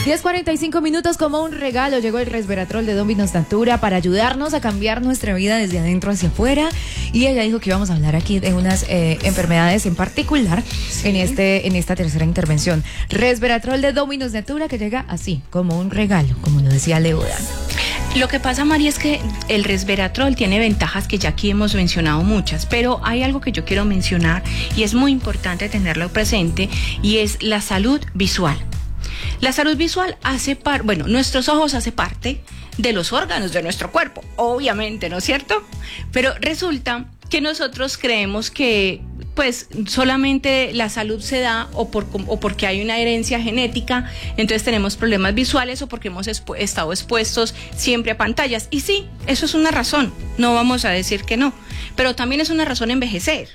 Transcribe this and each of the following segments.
10:45 como un regalo llegó el resveratrol de Dominos Natura para ayudarnos a cambiar nuestra vida desde adentro hacia afuera. Y ella dijo que íbamos a hablar aquí de unas enfermedades en particular en esta tercera intervención. Resveratrol de Dominos Natura que llega así, como un regalo, como lo decía Leodan. Lo que pasa, María, es que el resveratrol tiene ventajas que ya aquí hemos mencionado muchas, pero hay algo que yo quiero mencionar y es muy importante tenerlo presente, y es la salud visual. La salud visual nuestros ojos hace parte de los órganos de nuestro cuerpo, obviamente, ¿no es cierto? Pero resulta que nosotros creemos que pues solamente la salud se da o porque hay una herencia genética, entonces tenemos problemas visuales, o porque hemos estado expuestos siempre a pantallas. Y sí, eso es una razón, no vamos a decir que no, pero también es una razón envejecer.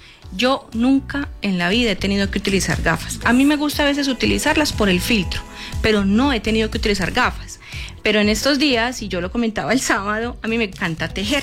Yo nunca en la vida he tenido que utilizar gafas. A mí me gusta a veces utilizarlas por el filtro, pero no he tenido que utilizar gafas. Pero en estos días, y yo lo comentaba el sábado, a mí me encanta tejer.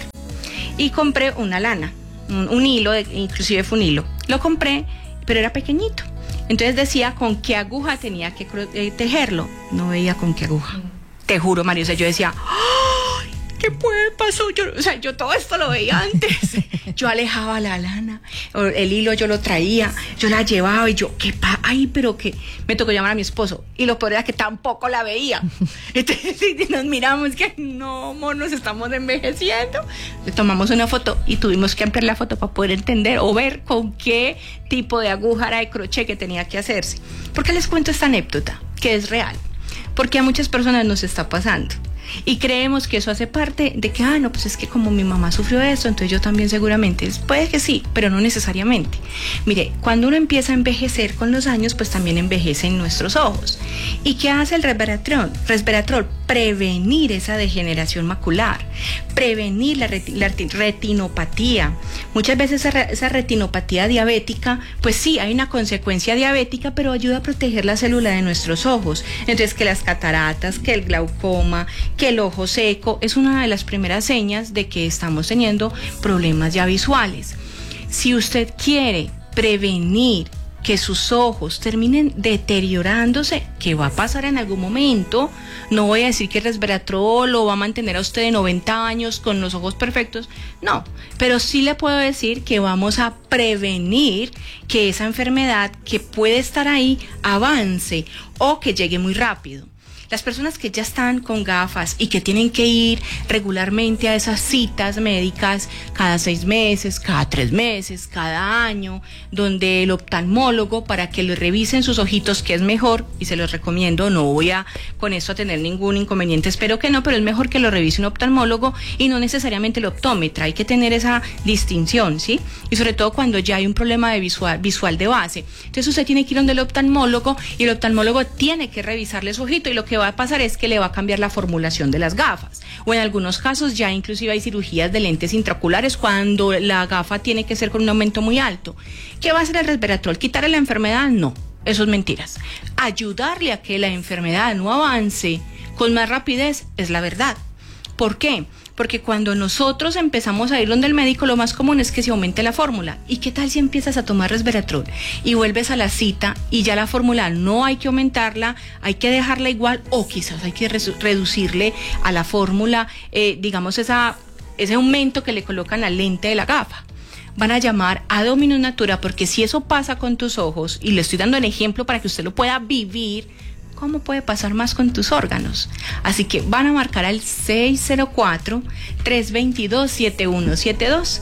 Y compré una lana, un hilo, inclusive fue un hilo. Lo compré, pero era pequeñito. Entonces decía con qué aguja tenía que tejerlo. No veía con qué aguja. Te juro, María, o sea, yo decía, ¡ay! ¿Qué puede pasar? Yo todo esto lo veía antes. Yo alejaba la lana, el hilo yo lo traía, yo la llevaba y yo, pero que me tocó llamar a mi esposo. Y lo peor era que tampoco la veía. Entonces nos miramos que no, amor, nos estamos envejeciendo. Le tomamos una foto y tuvimos que ampliar la foto para poder entender o ver con qué tipo de aguja era de crochet que tenía que hacerse. ¿Por qué les cuento esta anécdota? Que es real. Porque a muchas personas nos está pasando. Y creemos que eso hace parte de que, no, pues es que como mi mamá sufrió eso, entonces yo también seguramente. Puede que sí, pero no necesariamente. Mire, cuando uno empieza a envejecer con los años, pues también envejecen nuestros ojos. ¿Y qué hace el resveratrol? Prevenir esa degeneración macular, prevenir la retinopatía. Muchas veces esa retinopatía diabética, pues sí, hay una consecuencia diabética, pero ayuda a proteger la célula de nuestros ojos. Entonces, que las cataratas, que el glaucoma, que el ojo seco, es una de las primeras señas de que estamos teniendo problemas ya visuales. Si usted quiere prevenir que sus ojos terminen deteriorándose, que va a pasar en algún momento, no voy a decir que el resveratrol lo va a mantener a usted de 90 años con los ojos perfectos, no, pero sí le puedo decir que vamos a prevenir que esa enfermedad que puede estar ahí avance o que llegue muy rápido. Las personas que ya están con gafas y que tienen que ir regularmente a esas citas médicas cada 6 meses, cada 3 meses, cada año, donde el oftalmólogo, para que le revisen sus ojitos, que es mejor, y se los recomiendo, no voy a con esto a tener ningún inconveniente, espero que no, pero es mejor que lo revise un oftalmólogo y no necesariamente el optómetra. Hay que tener esa distinción, ¿sí? Y sobre todo cuando ya hay un problema de visual de base. Entonces usted tiene que ir donde el oftalmólogo, y el oftalmólogo tiene que revisarle su ojito, y lo que va a pasar es que le va a cambiar la formulación de las gafas, o en algunos casos ya inclusive hay cirugías de lentes intraoculares cuando la gafa tiene que ser con un aumento muy alto. ¿Qué va a hacer el resveratrol? ¿Quitarle la enfermedad? No, eso es mentiras. Ayudarle a que la enfermedad no avance con más rapidez es la verdad. ¿Por qué? Porque cuando nosotros empezamos a ir donde el médico, lo más común es que se aumente la fórmula. ¿Y qué tal si empiezas a tomar resveratrol y vuelves a la cita y ya la fórmula no hay que aumentarla, hay que dejarla igual, o quizás hay que reducirle a la fórmula, digamos, ese aumento que le colocan la lente de la gafa? Van a llamar a Dominos Natura, porque si eso pasa con tus ojos, y le estoy dando el ejemplo para que usted lo pueda vivir, ¿cómo puede pasar más con tus órganos? Así que van a marcar al 604-322-7172,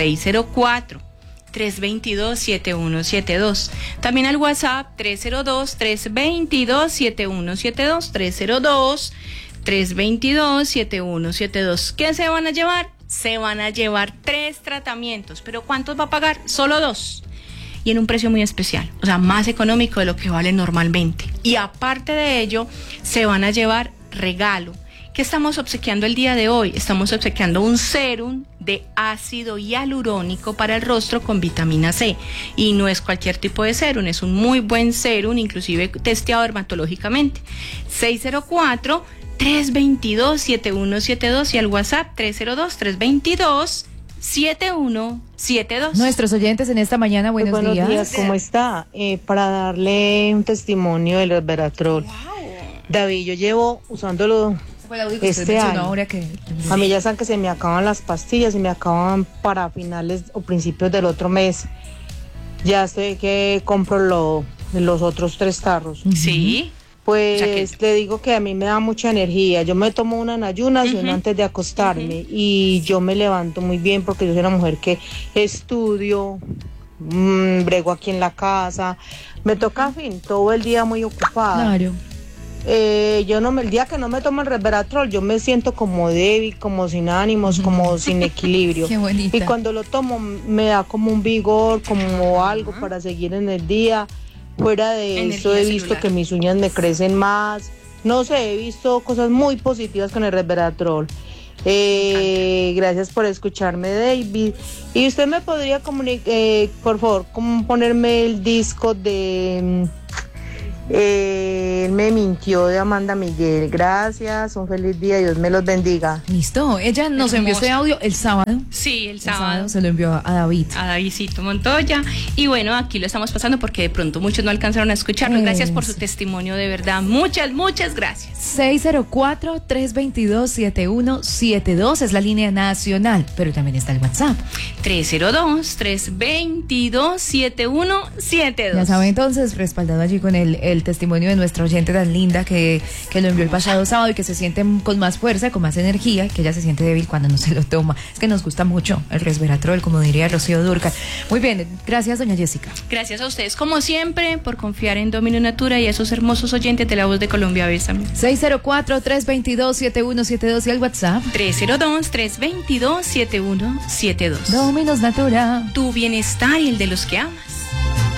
604-322-7172. También al WhatsApp 302-322-7172, 302-322-7172. ¿Qué se van a llevar? Se van a llevar 3 tratamientos, pero ¿cuántos va a pagar? Solo 2. Y en un precio muy especial, o sea, más económico de lo que vale normalmente. Y aparte de ello, se van a llevar regalo. ¿Qué estamos obsequiando el día de hoy? Estamos obsequiando un sérum de ácido hialurónico para el rostro con vitamina C. Y no es cualquier tipo de sérum, es un muy buen sérum, inclusive testeado dermatológicamente. 604-322-7172 y al WhatsApp 302-322-7172. Nuestros oyentes en esta mañana, buenos días. ¿Cómo está? Para darle un testimonio del resveratrol. Wow. David, yo llevo usándolo este año. Ahora que... A mí ya saben que se me acaban las pastillas y me acaban para finales o principios del otro mes. Ya sé que compro los otros 3 tarros. Sí. Pues O sea que- le digo que a mí me da mucha energía. Yo me tomo una en ayunas y una antes de acostarme. Y yo me levanto muy bien porque yo soy una mujer que estudio, brego aquí en la casa. Me toca, en fin, todo el día muy ocupada. Claro. El día que no me tomo el resveratrol, yo me siento como débil, como sin ánimos, como sin equilibrio. Qué bonita. Y cuando lo tomo me da como un vigor, como algo para seguir en el día. Fuera de Energía eso he visto celular. que mis uñas me crecen más. No sé, he visto cosas muy positivas con el resveratrol. Gracias por escucharme, David. Y usted me podría por favor, como ponerme el disco de Él me mintió de Amanda Miguel. Gracias, un feliz día, Dios me los bendiga. Listo, ella nos envió este audio el sábado. Sí, el El sábado sábado. se lo envió a David. A Davidcito Montoya. Y bueno, aquí lo estamos pasando porque de pronto muchos no alcanzaron a escucharnos. Gracias por su Eso. testimonio, de verdad. Muchas, muchas gracias. 604-322-7172 es la línea nacional, pero también está el WhatsApp. 302-322-7172. Ya saben, entonces, respaldado allí con el testimonio de nuestra oyente tan linda que lo envió el pasado sábado y que se siente con más fuerza, con más energía, que ella se siente débil cuando no se lo toma. Es que nos gusta mucho el resveratrol, como diría Rocío Dúrcal. Muy bien, gracias, doña Jessica. Gracias a ustedes, como siempre, por confiar en Domino Natura y a esos hermosos oyentes de La Voz de Colombia. Bésame. 604-322-7172 y el WhatsApp. 302-322-7172. Dominos Natura. Tu bienestar y el de los que amas.